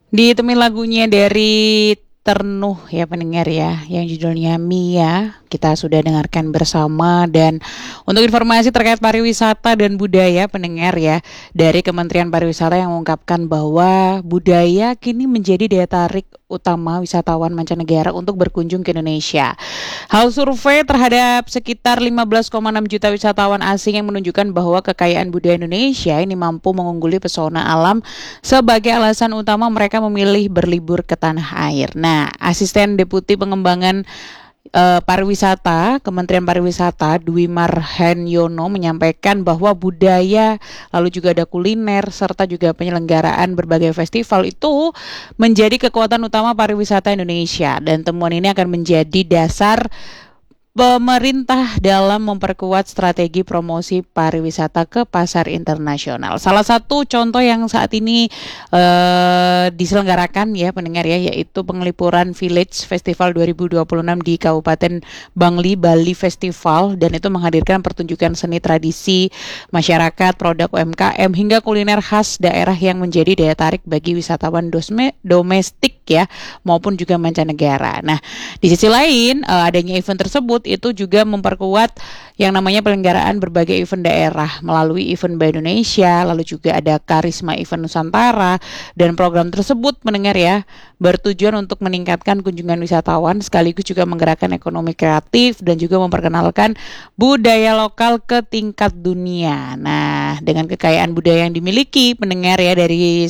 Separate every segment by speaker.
Speaker 1: Ditemin lagunya dari Ternuh ya pendengar ya, yang judulnya Mia. Kita sudah dengarkan bersama. Dan untuk informasi terkait pariwisata dan budaya pendengar ya, dari Kementerian Pariwisata yang mengungkapkan bahwa budaya kini menjadi daya tarik utama wisatawan mancanegara untuk berkunjung ke Indonesia. Hal survei terhadap sekitar 15,6 juta wisatawan asing yang menunjukkan bahwa kekayaan budaya Indonesia ini mampu mengungguli pesona alam sebagai alasan utama mereka memilih berlibur ke tanah air. Nah, Asisten Deputi Pengembangan Pariwisata, Kementerian Pariwisata Dwi Marhenyono menyampaikan bahwa budaya, lalu juga ada kuliner, serta juga penyelenggaraan berbagai festival itu menjadi kekuatan utama pariwisata Indonesia. Dan temuan ini akan menjadi dasar pemerintah dalam memperkuat strategi promosi pariwisata ke pasar internasional. Salah satu contoh yang saat ini diselenggarakan ya pendengar ya, yaitu Penglipuran Village Festival 2026 di Kabupaten Bangli, Bali Festival, dan itu menghadirkan pertunjukan seni tradisi masyarakat, produk UMKM hingga kuliner khas daerah yang menjadi daya tarik bagi wisatawan domestik ya maupun juga mancanegara. Nah, di sisi lain adanya event tersebut itu juga memperkuat yang namanya penyelenggaraan berbagai event daerah melalui event Bank Indonesia, lalu juga ada Karisma Event Nusantara, dan program tersebut mendengar ya bertujuan untuk meningkatkan kunjungan wisatawan sekaligus juga menggerakkan ekonomi kreatif dan juga memperkenalkan budaya lokal ke tingkat dunia. Nah, dengan kekayaan budaya yang dimiliki pendengar ya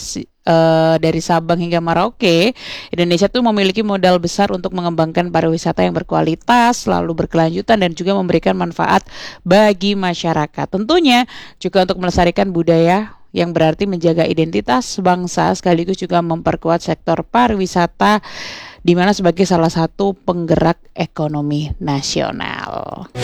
Speaker 1: dari Sabang hingga Merauke, Indonesia tuh memiliki modal besar untuk mengembangkan pariwisata yang berkualitas, lalu berkelanjutan dan juga memberikan manfaat bagi masyarakat. Tentunya juga untuk melestarikan budaya yang berarti menjaga identitas bangsa sekaligus juga memperkuat sektor pariwisata di mana sebagai salah satu penggerak ekonomi nasional.